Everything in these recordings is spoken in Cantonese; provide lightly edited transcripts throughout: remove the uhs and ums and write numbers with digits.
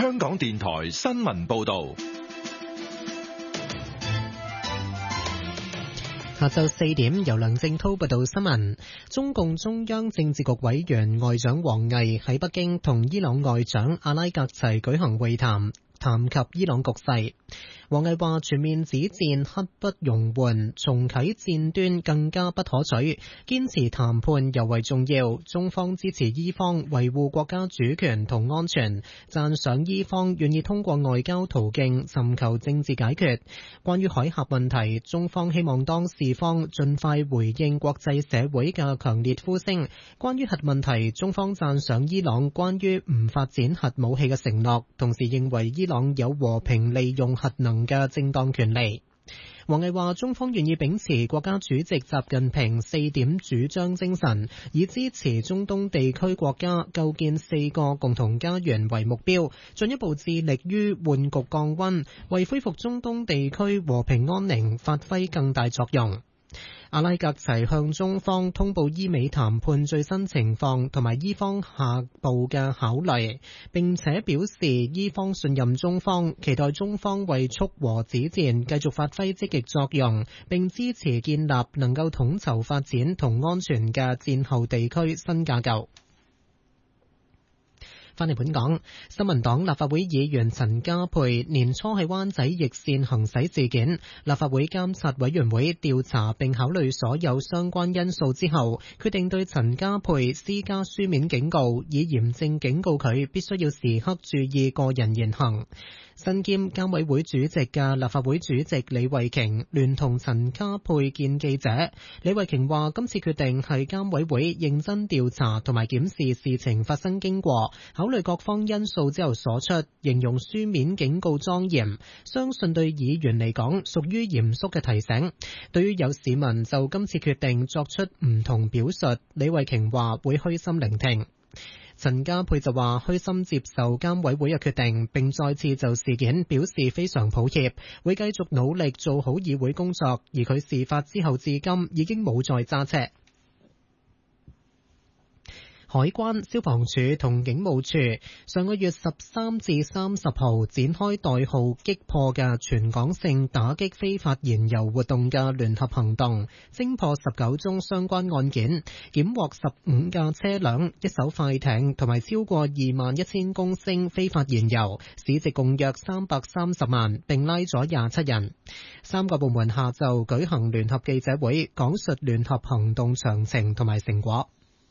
香港電台新聞報道。 下晝4點，由梁正滔報道新聞。中共中央政治局委員外長王毅喺北京同伊朗外長阿拉格齊舉行會談，談及伊朗局勢。王毅話：全面止戰刻不容緩，重啟戰端更加不可取，堅持談判尤為重要。中方支持伊方維護國家主權同安全，讚賞伊方願意通過外交途徑尋求政治解決。關於海峽問題，中方希望當事方盡快回應國際社會嘅強烈呼聲。關於核問題，中方讚賞伊朗關於唔發展核武器嘅承諾，同時認為伊朗有和平利用核能嘅正當權利。王毅話：中方願意秉持國家主席習近平4點主張精神，以支持中東地區國家構建4個共同家園為目標，進一步致力於緩局降溫，為恢復中東地區和平安寧發揮更大作用。阿拉格齊向中方通報伊美談判最新情況同埋伊方下步嘅考慮，並且表示伊方信任中方，期待中方為促和止戰繼續發揮積極作用，並支持建立能夠統籌發展同安全嘅戰後地區新架構。返嚟本港，新民黨立法會議員陳家珮年初喺灣仔逆線行駛事件，立法會監察委員會調查並考慮所有相關因素之後，決定對陳家珮施加書面警告，以嚴正警告佢必須要時刻注意個人言行。身兼監委會主席嘅立法會主席李慧瓊聯同陳家珮見記者。李慧瓊話：今次決定係監委會認真調查同埋檢視事情發生經過，考慮各方因素之後所出，形容書面警告莊嚴，相信對議員嚟講屬於嚴肅嘅提醒。對於有市民就今次決定作出唔同表述，李慧瓊話會虛心聆聽。陳家珮就話虛心接受監委會嘅決定，並再次就事件表示非常抱歉，會繼續努力做好議會工作。而佢事發之後至今已經冇再揸車。海關、消防處同警務處上個月13至30號展開代號擊破嘅全港性打擊非法燃油活動嘅聯合行動，偵破19宗相關案件，檢獲15架車輛、一艘快艇同埋超過21000公升非法燃油，市值共約330萬，並拉咗27人。3個部門下晝舉行聯合記者會，講述聯合行動詳情同埋成果。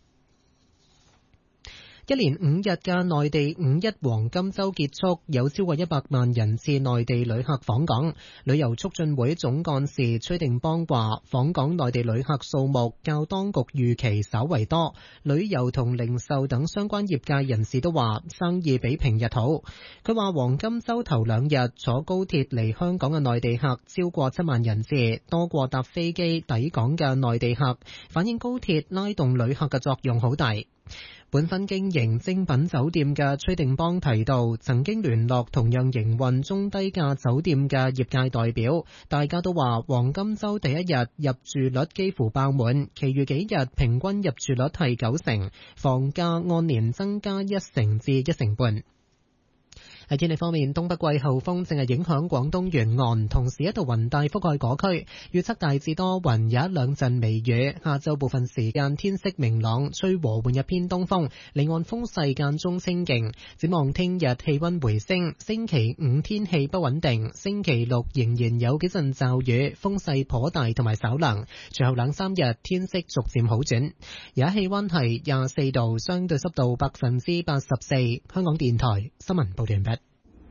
一連5日嘅內地五一黃金週結束，有超過100萬人次內地旅客訪港。旅遊促進會總幹事崔定邦話，訪港內地旅客數目較當局預期稍為多，旅遊同零售等相關業界人士都話生意比平日好。佢話黃金週頭2日坐高鐵嚟香港嘅內地客超過7萬人次，多過搭飛機抵港嘅內地客，反映高鐵拉動旅客嘅作用好大。本身經營精品酒店嘅崔定邦提到，曾經聯絡同樣營運中低價酒店嘅業界代表，大家都話黃金週第一日入住率幾乎爆滿，其餘幾日平均入住率係90%，房價按年增加1%至1.5%。喺天氣方面，東北季候風正係影響廣東沿岸，同時一道雲帶覆蓋嗰區，預測大致多雲，有一兩陣微雨。下晝部分時間天色明朗，吹和緩一偏東風，離岸風勢間中清勁。展望聽日氣溫回升，星期5天氣不穩定，星期6仍然有幾陣驟雨，風勢頗大同埋稍涼。隨後2-3日天色逐漸好轉。而家氣溫係24度，相對濕度84%。香港電台新聞報道完畢。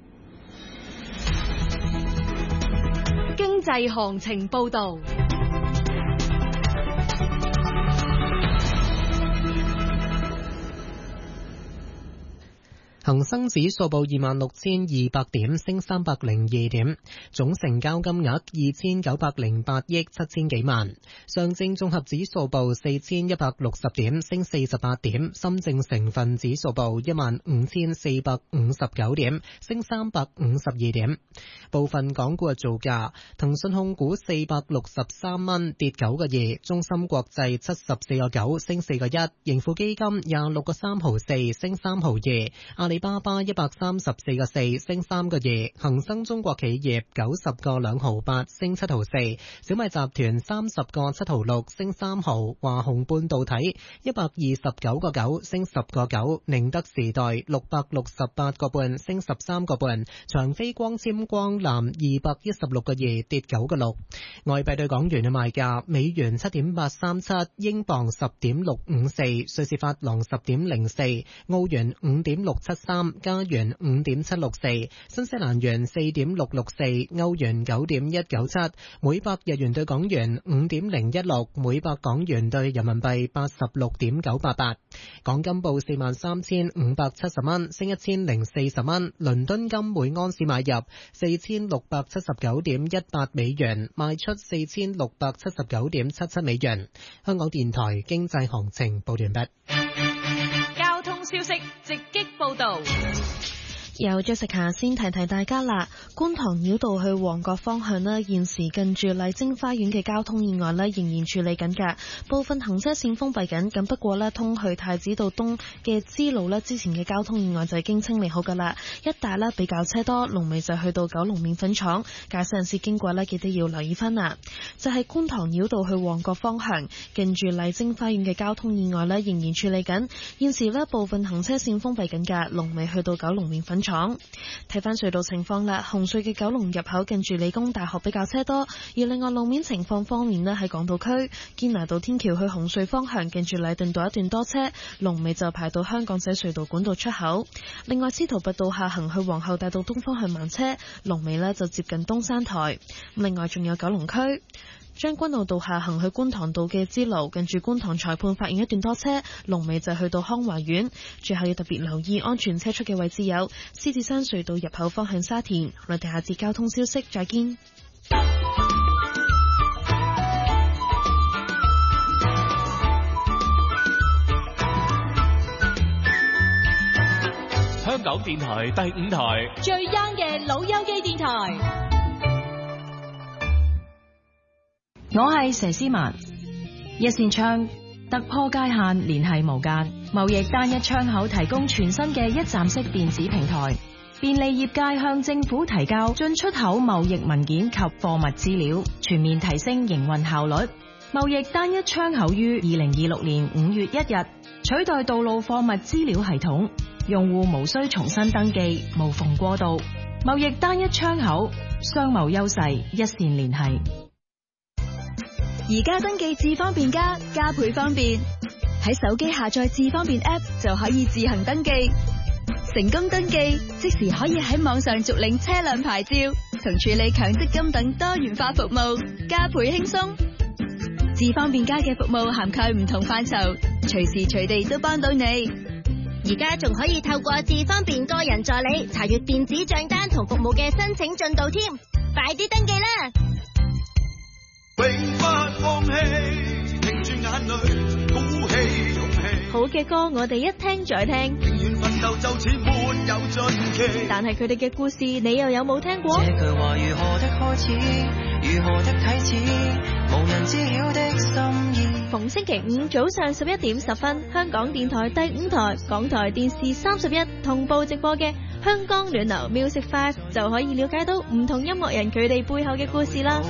經濟行情報道。 恒生指數報26,200點，升302點，總成交金額2,908億7千幾萬。上證綜合指數報4,160點，升48點。深證成分指數報15,459點，升352點。部分港股嘅造價：騰訊控股463蚊，跌9個2；中芯國際74個9，升4個1；盈富基金26個3毫4，升3毫2；阿里里巴巴134個4升3個2，恒生中國企業90個2毫8升7毫4，小米集團30個7毫6升3毫，華虹半導體129個9升10個9，寧德時代668個半升13個半，長飛光纖光纜216個2跌9個6。外幣對港元嘅賣價：美元7.837，英鎊10.654，瑞士法郎10.04，澳元5.673，加元5.764，新西蘭元4.664，歐元9.197，每百日元對港元5.016，每百港元對人民幣86.988。港金報43,570蚊，升1040蚊。倫敦金每安士買入4679.18美元，賣出4679.77美元。香港電台經濟行情報完畢。 交通消息直擊報道。 有 Jessica 先提大家啦，觀塘繞道去旺角方向呢，現時近住麗晶花園嘅交通意外呢，仍然處理緊㗎，部分行車線封閉緊。咁不過呢，通去太子道東嘅支路呢，之前嘅交通意外就已經清理好㗎啦，一帶呢比較車多，龍尾就去到九龍麵粉廠，駕駛人士經過呢，記得要留意翻啦。就係觀塘繞道去旺角方向，近住麗晶花園嘅交通意外呢，仍然處理緊，現時呢，部分行車線封閉緊㗎，龍尾去到九龍麵粉廠。睇翻隧道情況啦，紅隧嘅九龍入口近住理工大學比較車多，而另外路面情況方面呢，喺港島區堅拿道天橋去紅隧方向近住禮頓道一段多車，龍尾就排到香港仔隧道管道出口。另外司徒拔道下行去皇后大道東方向慢車，龍尾呢就接近東山台。另外仲有九龍區將軍澳道下行去觀塘道嘅支路，近住觀塘裁判法院一段多車，龍尾就去到康華苑。最後要特別留意安全車速嘅位置有獅子山隧道入口方向沙田。我哋下節交通消息再見。 香港電台第5台最 young 嘅老友記電台。 我係佘詩曼，一線窗突破界限，聯繫無間，貿易單一窗口提供全新嘅一站式電子平台，便利業界向政府提交進出口貿易文件及貨物資料，全面提升營運效率。貿易單一窗口於2026年5月1日取代道路貨物資料系統，用戶無需重新登記，無縫過渡。貿易單一窗口，商貿優勢，一線聯繫。 而家登記智方便加倍方便，喺手機下載智方便 App 就可以自行登記，成功登記即時可以喺網上續領車輛牌照同處理強積金等多元化服務，加倍輕鬆。智方便加嘅服務涵蓋唔同範疇，隨時隨地都幫到你。 而家仲可以透過智方便個人助理查閱電子賬單同服務嘅申請進度添，快啲登記啦！ 永不放棄，停住眼淚，鼓起勇氣。 好嘅歌，我哋一聽再聽。 永遠奮鬥就似沒有盡期。 但係佢哋嘅故事，你又有冇聽過？ 這句話如何的開始，如何的啟齒，無人知曉的心意。 逢星期五早上11點10分，香港電台第5台、港台電視31同步直播嘅香港暖流 Music Fest， 就可以了解到唔同音樂人佢哋背後嘅故事啦。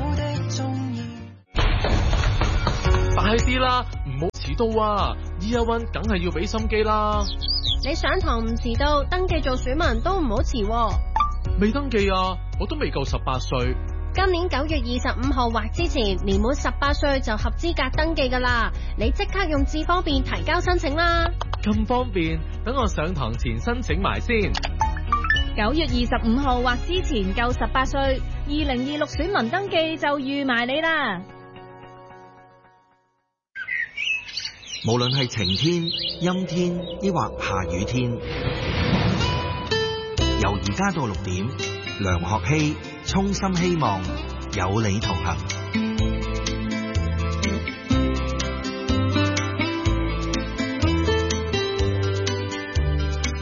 快啲啦，唔好遲到啊 ！Year One 梗係要俾心機啦。 你上堂唔遲到，登記做選民都唔好遲喎。 未登記啊，我都未夠18歲。 今年9月25號或之前，年滿18歲就合資格登記噶啦。你即刻用智方便提交申請啦。 咁方便，等我上堂前申請埋先。 9月25號或之前夠18歲，2026選民登記就預埋你啦。 無論係晴天、陰天，抑或下雨天，由而家到6點，梁學希衷心希望有你同行。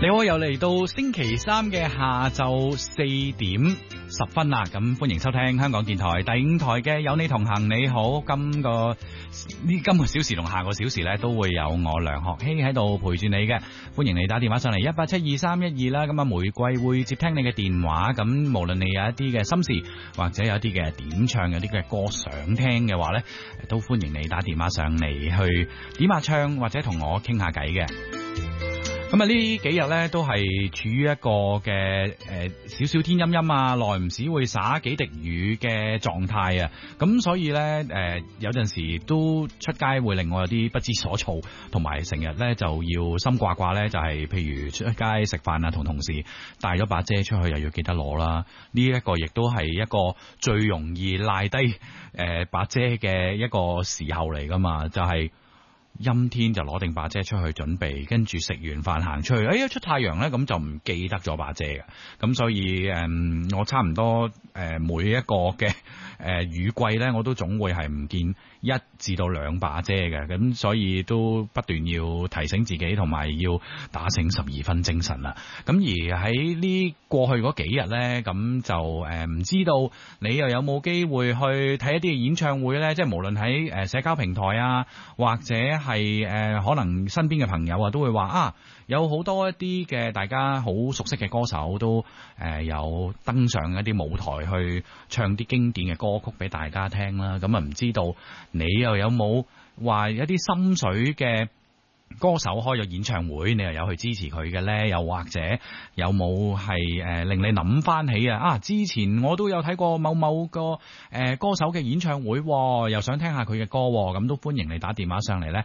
你好，又嚟到星期三嘅下晝4點10分啦，咁歡迎收聽香港電台第5台嘅有你同行。你好，今個小時同下個小時咧都會有我梁學希喺度陪住你嘅，歡迎你打電話上嚟1872312啦。咁啊，玫瑰會接聽你嘅電話，咁無論你有一啲嘅心事或者有一啲嘅點唱，有啲嘅歌想聽嘅話咧，都歡迎你打電話上嚟去點下唱或者同我傾下偈嘅。咁啊，呢幾日咧都係處於一個嘅少少天陰陰啊，耐唔時會灑幾滴雨嘅狀態啊。咁所以咧有陣時都出街會令我有啲不知所措，同埋成日咧就要心掛掛咧，就係譬如出街食飯啊，同同事帶咗把遮出去又要記得攞啦。呢一個亦都係一個最容易賴低把遮嘅一個時候嚟噶嘛，就係陰天就攞定把遮出去準備，跟住食完飯行出去，一出太陽咧，咁就唔記得咗把遮嘅。咁所以我差唔多每一個嘅雨季咧，我都總會係唔見1至到2把遮嘅。咁所以都不斷要提醒自己，同埋要打醒12分精神啦。咁而喺呢過去嗰幾日咧，咁就唔知道你又有冇機會去睇一啲嘅演唱會咧？即係無論喺社交平台啊，或者係可能身邊嘅朋友啊，都會話啊，有好多一啲嘅大家好熟悉嘅歌手都有登上一啲舞台去唱啲經典嘅歌曲俾大家聽啦。咁啊，唔知道你又有冇話一啲心水嘅歌手開咗演唱會，你又有去支持佢嘅呢？又或者有冇係令你諗翻起啊？之前我都有睇過某某個歌手嘅演唱會，又想聽下佢嘅歌，咁都歡迎你打電話上嚟呢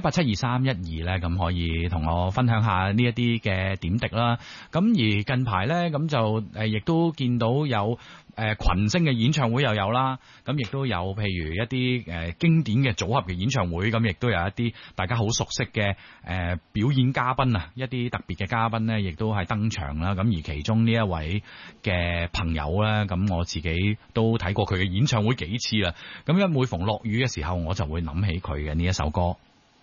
1872312呢，咁可以同我分享下呢一啲嘅點滴啦。咁而近排呢，咁就亦都見到有群星嘅演唱會又有啦，咁亦都有譬如一啲經典嘅組合嘅演唱會，咁亦都有一啲大家好熟悉嘅表演嘉賓啊，一啲特別嘅嘉賓呢，亦都係登場啦。咁而其中呢一位嘅朋友呢，咁我自己都睇過佢嘅演唱會幾次啦。咁因為每逢落雨嘅時候，我就會諗起佢嘅呢一首歌。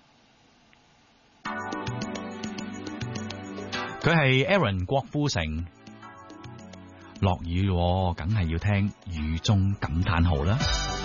佢係 Aaron 郭富城。落雨喎，梗係要聽雨中感嘆號啦。